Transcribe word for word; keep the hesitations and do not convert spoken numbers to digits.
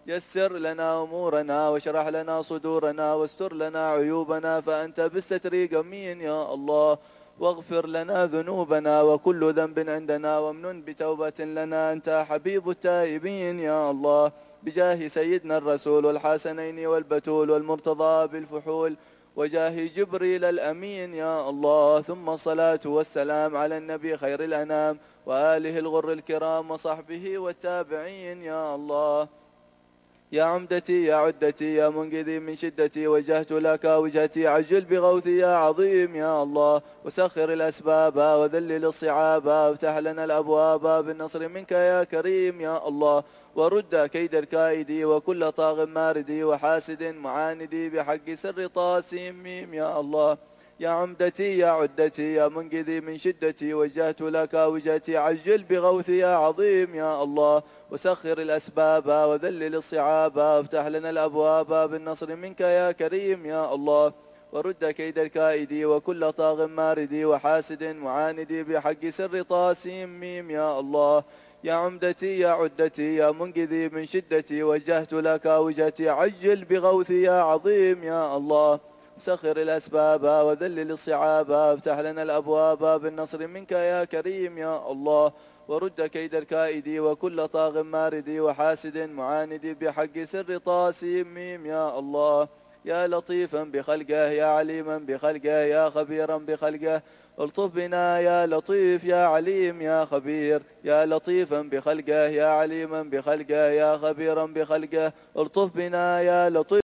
يسر لنا أمورنا واشرح لنا صدورنا واستر لنا عيوبنا فأنت بالستر قمين يا الله. واغفر لنا ذنوبنا وكل ذنب عندنا وامنن بتوبة لنا أنت حبيب التائبين يا الله. بجاه سيدنا الرسول الحسنين والبتول والمرتضى بالفحول وجاه جبريل الأمين يا الله. ثم الصلاة والسلام على النبي خير الأنام وآله الغر الكرام وصحبه والتابعين يا الله. يا عمدتي يا عدتي يا منقذي من شدتي وجهت لك وجهتي عجل بغوثي يا عظيم يا الله. وسخر الأسباب وذلل الصعاب وافتح لنا الأبواب بالنصر منك يا كريم يا الله. ورد كيد الكائد وكل طاغ مارد وحاسد معاند بحق سر طاسيم ميم يا الله. يا عمدتي يا عدتي يا منقذي من شدتي وجهت لك وجهتي عجل بغوثي يا عظيم يا الله. وسخر الأسباب وذلل الصعاب وافتح لنا الأبواب بالنصر منك يا كريم يا الله. ورد كيد الكائد وكل طاغ مارد وحاسد معاند بحق سر طاسيم ميم يا الله. يا عمدتي يا عدتي يا منقذي من شدتي وجهت لك وجهتي عجل بغوثي يا عظيم يا الله. سخر الأسباب وذلل الصعاب وافتح لنا الأبواب بالنصر منك يا كريم يا الله. ورد كيد الكائد وكل طاغ مارد وحاسد معاند بحق سر طاسيم ميم يا الله. يا لطيفا بخلقه يا عليما بخلقه يا خبيرا بخلقه الطف بنا يا لطيف يا عليم يا خبير. يا لطيفا بخلقه يا عليما بخلقه يا خبيرا بخلقه الطف بنا يا لطيف.